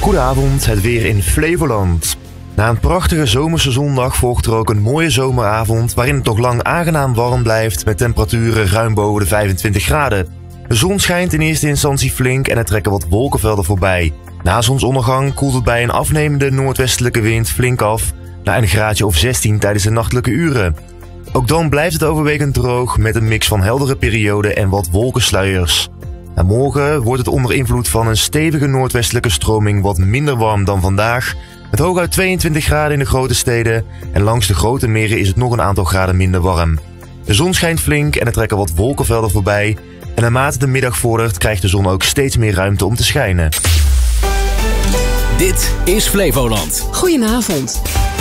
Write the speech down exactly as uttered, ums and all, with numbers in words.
Goedenavond, het weer in Flevoland. Na een prachtige zomerse zondag volgt er ook een mooie zomeravond waarin het toch lang aangenaam warm blijft met temperaturen ruim boven de vijfentwintig graden. De zon schijnt in eerste instantie flink en er trekken wat wolkenvelden voorbij. Na zonsondergang koelt het bij een afnemende noordwestelijke wind flink af naar een graadje of zestien tijdens de nachtelijke uren. Ook dan blijft het overwegend droog met een mix van heldere perioden en wat wolkensluiers. En morgen wordt het onder invloed van een stevige noordwestelijke stroming wat minder warm dan vandaag, met hooguit tweeëntwintig graden in de grote steden en langs de grote meren is het nog een aantal graden minder warm. De zon schijnt flink en er trekken wat wolkenvelden voorbij en naarmate de middag vordert krijgt de zon ook steeds meer ruimte om te schijnen. Dit is Flevoland. Goedenavond.